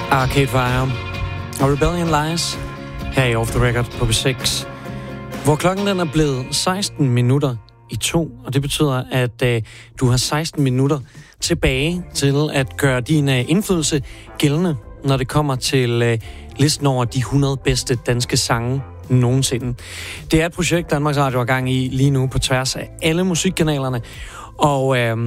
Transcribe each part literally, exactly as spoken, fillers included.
Arcade Fire og Rebellion Lies her i Off The Record på B seks, hvor klokken den er blevet seksten minutter i to, og det betyder, at øh, du har seksten minutter tilbage til at gøre din øh, indflydelse gældende, når det kommer til øh, listen over de hundrede bedste danske sange nogensinde. Det er et projekt, Danmarks Radio er gang i lige nu på tværs af alle musikkanalerne, og øh,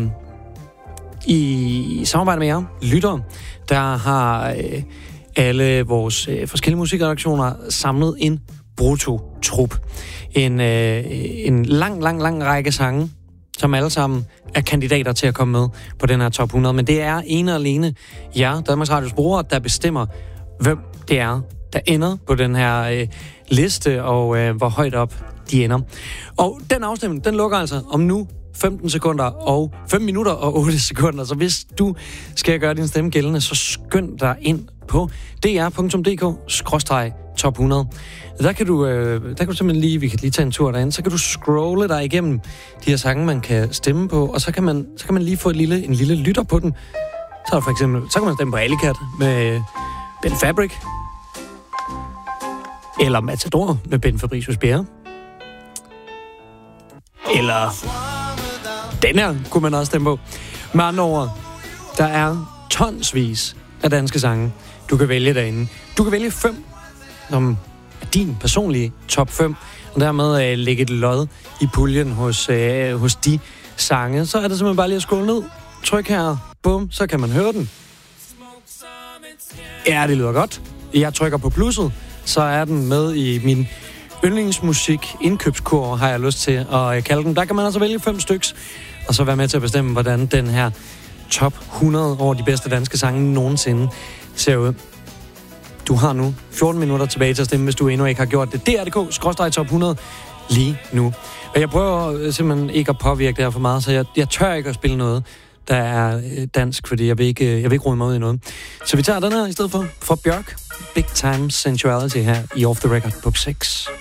i samarbejde med jer, lyttere, der har øh, alle vores øh, forskellige musikredaktioner samlet en brutto-trup. En, øh, en lang, lang, lang række sange, som alle sammen er kandidater til at komme med på den her top hundrede. Men det er ene og alene jer, Danmarks Radios brugere, der bestemmer, hvem det er, der ender på den her øh, liste, og øh, hvor højt op de ender. Og den afstemning, den lukker altså om nu femten sekunder og fem minutter og otte sekunder. Så hvis du skal gøre din stemme gældende, så skynd dig ind på d r punktum d k skråstreg top hundrede. Der kan du, øh, der kan du simpelthen lige, vi kan lige tage en tur derinde, så kan du scrolle dig igennem de her sange, man kan stemme på, og så kan man, så kan man lige få et lille, en lille lytter på den. Så er der for eksempel, så kan man stemme på Alicat med Ben Fabric, eller Matador med Ben Fabricius Bjerre, eller den her kunne man også stemme på. Med andre ord, der er tonsvis af danske sange, du kan vælge derinde. Du kan vælge fem, som er din personlige top fem, og dermed øh, lægge et lod i puljen hos, øh, hos de sange. Så er det simpelthen bare lige at scrolle ned. Tryk her. Bum, så kan man høre den. Ja, det lyder godt. Jeg trykker på plusset, så er den med i min yndlingsmusik indkøbskur, har jeg lyst til at kalde den. Der kan man altså vælge fem styks, og så være med til at bestemme, hvordan den her top hundrede over de bedste danske sange nogensinde ser ud. Du har nu fjorten minutter tilbage til at stemme, hvis du endnu ikke har gjort det. D R punktum d k skråstreg top hundrede lige nu. Og jeg prøver simpelthen ikke at påvirke det her for meget, så jeg, jeg tør ikke at spille noget, der er dansk, fordi jeg vil ikke, jeg vil ikke rode mig ud i noget. Så vi tager den her i stedet for, fra Bjørk. Big Time Sensuality her i Off The Record på seks.